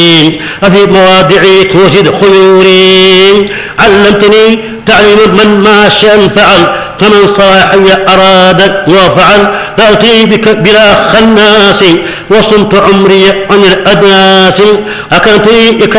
وفي مواضعي توجد خيوري. علمتني تعليم من ما شاء فعل، فمن صاحي أراد وفعل. فأتي بك بلا خناس، وصمت عمري عن الأدناس. أكنت